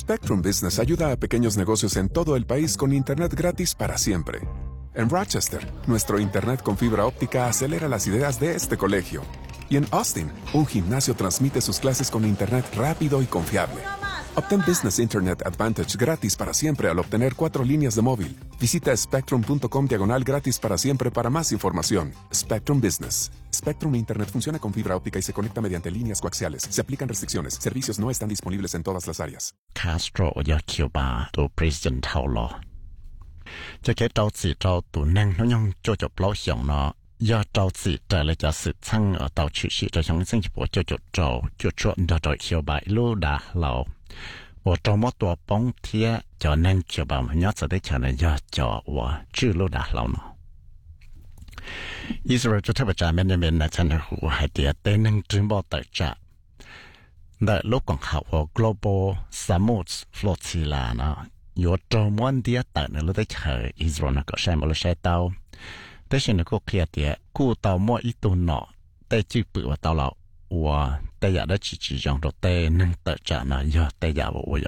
Spectrum Business ayuda a pequeños negocios en todo el país con Internet gratis para siempre. En Rochester, nuestro Internet con fibra óptica acelera las ideas de este colegio. Y en Austin, un gimnasio transmite sus clases con Internet rápido y confiable. Obtén Business Internet Advantage gratis para siempre al obtener 4 líneas de móvil. Visita spectrum.com/gratis para siempre para más información. Spectrum Business. Spectrum Internet funciona con fibra óptica y se conecta mediante líneas coaxiales. Se aplican restricciones. Servicios no están disponibles en todas las áreas. Castro ya Cuba tu president hao lo. Cho cái trao chỉ trao tu năng nó nhung cho bao hiểm nó. Ya trao chỉ trở lại cho sự thăng ở tàu chữ sĩ cho trong sinh bộ cho trao cho chuẩn cho trao hiệu bài lô đà lâu. 我周末多帮贴叫能就把我们子的钱呢要叫我记录的老呢。意思是就特别咱们那边呢，才能湖还得得能真报得着。那如果好我 global summits float 起来呢，有周末的等呢，都得去，意思说那个什么了晒到，但是那个开的，顾到末一度呢，得就不我到了。我带呀的几样都带能得着呢，要带呀我